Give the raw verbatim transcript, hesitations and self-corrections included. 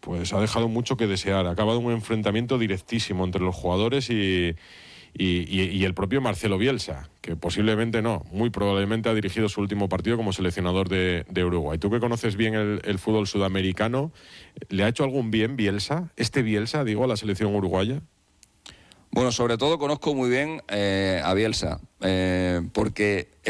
pues ha dejado mucho que desear. Ha acabado un enfrentamiento directísimo entre los jugadores y, y, y, y el propio Marcelo Bielsa, que posiblemente no, muy probablemente ha dirigido su último partido como seleccionador de, de Uruguay. Tú que conoces bien el, el fútbol sudamericano, ¿le ha hecho algún bien Bielsa, este Bielsa, digo, a la selección uruguaya? Bueno, sobre todo conozco muy bien eh, a Bielsa, eh, porque